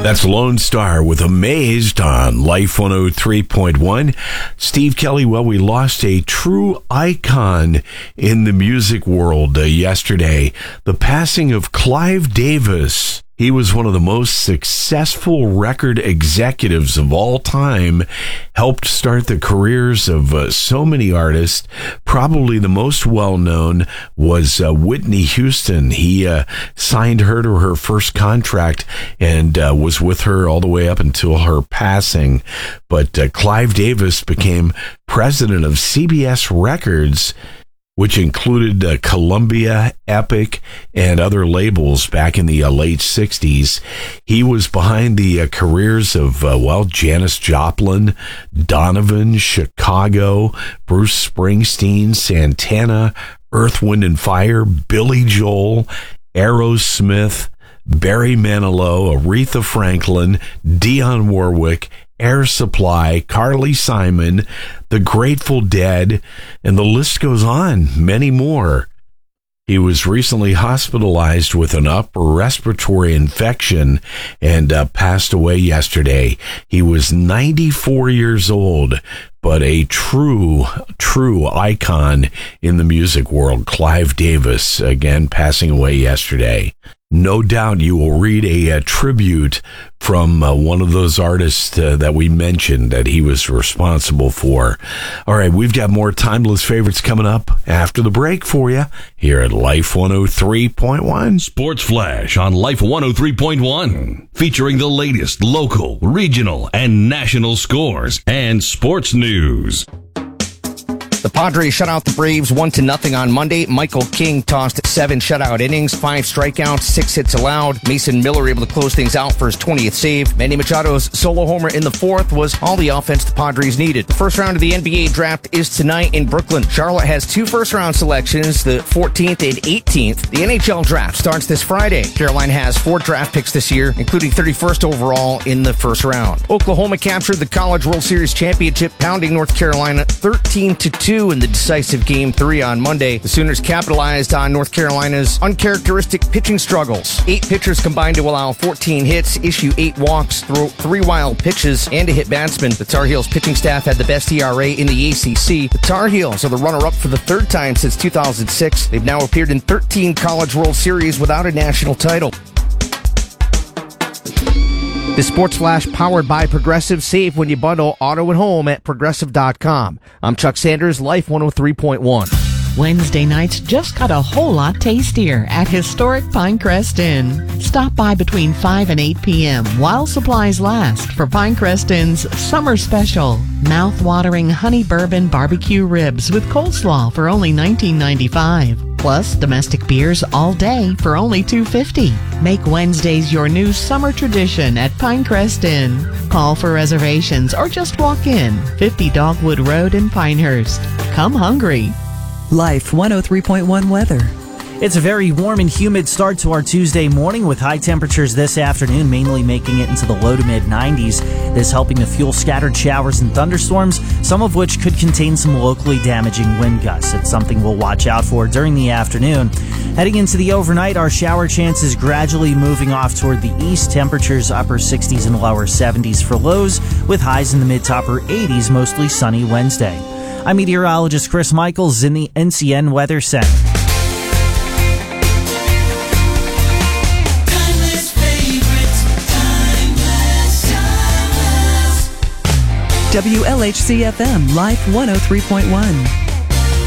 That's Lone Star with Amazed on Life 103.1. Steve Kelly, well, we lost a true icon in the music world yesterday. The passing of Clive Davis. He was one of the most successful record executives of all time, helped start the careers of so many artists. Probably the most well-known was Whitney Houston. He signed her to her first contract and was with her all the way up until her passing. But Clive Davis became president of CBS Records, which included Columbia, Epic, and other labels back in the late 60s. He was behind the careers of, Janis Joplin, Donovan, Chicago, Bruce Springsteen, Santana, Earth, Wind & Fire, Billy Joel, Aerosmith, Barry Manilow, Aretha Franklin, Dionne Warwick, Air Supply, Carly Simon, The Grateful Dead, and the list goes on, many more. He was recently hospitalized with an upper respiratory infection and passed away yesterday. He was 94 years old, but a true icon in the music world. Clive Davis, again, passing away yesterday. No doubt you will read a tribute from one of those artists that we mentioned that he was responsible for. All right, we've got more timeless favorites coming up after the break for you here at Life 103.1. Sports Flash on Life 103.1, featuring the latest local, regional, and national scores and sports news. The Padres shut out the Braves 1-0 on Monday. Michael King tossed 7 shutout innings, 5 strikeouts, 6 hits allowed. Mason Miller able to close things out for his 20th save. Manny Machado's solo homer in the 4th was all the offense the Padres needed. The first round of the NBA draft is tonight in Brooklyn. Charlotte has 2 first-round selections, the 14th and 18th. The NHL draft starts this Friday. Carolina has 4 draft picks this year, including 31st overall in the first round. Oklahoma captured the College World Series championship, pounding North Carolina 13-2 in the decisive Game 3 on Monday. The Sooners capitalized on North Carolina's uncharacteristic pitching struggles. 8 pitchers combined to allow 14 hits, issue 8 walks, throw 3 wild pitches, and a hit batsman. The Tar Heels pitching staff had the best ERA in the ACC. The Tar Heels are the runner-up for the 3rd time since 2006. They've now appeared in 13 College World Series without a national title. The Sports Flash powered by Progressive. Save when you bundle auto and home at Progressive.com. I'm Chuck Sanders, Life 103.1. Wednesday nights just got a whole lot tastier at historic Pinecrest Inn. Stop by between 5 and 8 p.m. while supplies last for Pinecrest Inn's summer special. Mouth-watering honey bourbon barbecue ribs with coleslaw for only $19.95. Plus, domestic beers all day for only $2.50. Make Wednesdays your new summer tradition at Pinecrest Inn. Call for reservations or just walk in. 50 Dogwood Road in Pinehurst. Come hungry. Life 103.1 weather. It's a very warm and humid start to our Tuesday morning with high temperatures this afternoon, mainly making it into the low to mid-90s. This helping to fuel scattered showers and thunderstorms, some of which could contain some locally damaging wind gusts. It's something we'll watch out for during the afternoon. Heading into the overnight, our shower chances gradually moving off toward the east. Temperatures upper 60s and lower 70s for lows, with highs in the mid to upper 80s, mostly sunny Wednesday. I'm meteorologist Chris Michaels in the NCN Weather Center. WLHC-FM, Life 103.1.